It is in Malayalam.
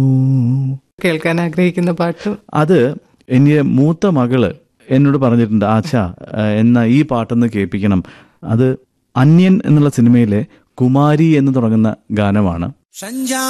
കേൾക്കാൻ ആഗ്രഹിക്കുന്ന പാട്ട് അത് എൻ്റെ മൂത്ത മകള് എന്നോട് പറഞ്ഞിട്ടുണ്ട്, ആച്ചാ എന്നാ ഈ പാട്ടൊന്ന് കേൾപ്പിക്കണം. അത് അന്യൻ എന്നുള്ള സിനിമയിലെ കുമാരി എന്ന് തുടങ്ങുന്ന ഗാനമാണ്.